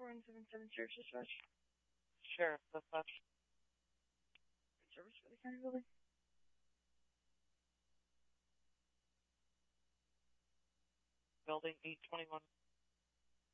4177 Sheriff's Dispatch. Sheriff Dispatch. Service for the county building. Building 821.